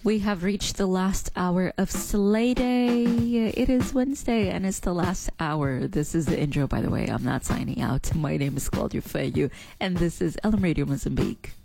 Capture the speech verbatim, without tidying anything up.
We have reached the last hour of Slay Day. It is Wednesday and it's the last hour. This is the intro, by the way. I'm not signing out. My name is Claudia Feyu and this is L M Radio Mozambique.